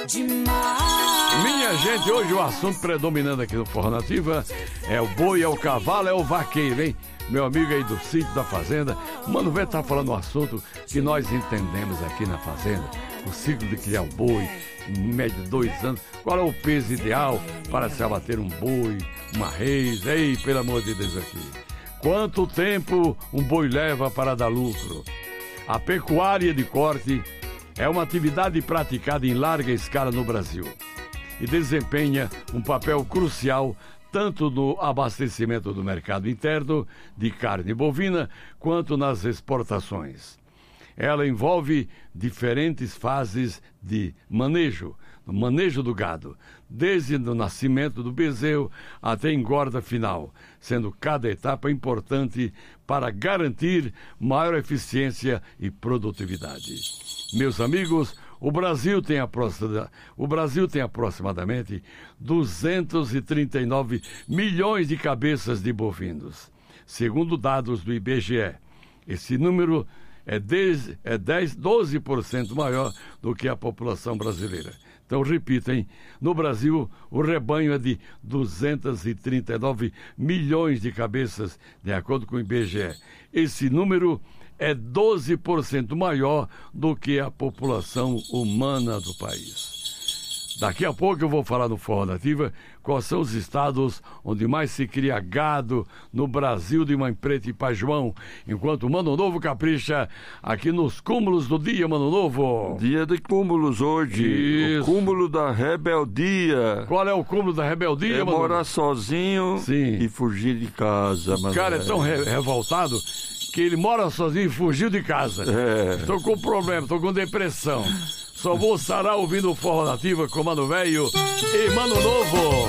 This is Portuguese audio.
demais. Minha gente, hoje o assunto predominando aqui no Forró Nativa é o boi, é o cavalo, é o vaqueiro, hein? Meu amigo aí do sítio da fazenda, Mano Velho tá falando um assunto que nós entendemos aqui na fazenda. O ciclo de criar um boi, em média de 2 anos. Qual é o peso ideal para se abater um boi, uma reis? Ei, pelo amor de Deus aqui. Quanto tempo um boi leva para dar lucro? A pecuária de corte é uma atividade praticada em larga escala no Brasil e desempenha um papel crucial tanto no abastecimento do mercado interno de carne bovina quanto nas exportações. Ela envolve diferentes fases de manejo, no manejo do gado, desde o nascimento do bezerro até a engorda final, sendo cada etapa importante para garantir maior eficiência e produtividade. Meus amigos, o Brasil tem aproximadamente 239 milhões de cabeças de bovinos. Segundo dados do IBGE, esse número é 12% maior do que a população brasileira. Então, repitem, no Brasil, o rebanho é de 239 milhões de cabeças, de acordo com o IBGE. Esse número é 12% maior do que a população humana do país. Daqui a pouco eu vou falar no Forró Nativa quais são os estados onde mais se cria gado no Brasil de Mãe Preta e Pai João, enquanto o Mano Novo capricha aqui nos cúmulos do dia, Mano Novo. Dia de cúmulos hoje. Isso. O cúmulo da rebeldia. Qual é o cúmulo da rebeldia, É Mano morar Novo? sozinho. Sim. E fugir de casa. O cara é tão revoltado que ele mora sozinho e fugiu de casa. Estou com problema, estou com depressão. Só vou sarar ouvindo o Forró Nativa com Mano Velho e Mano Novo.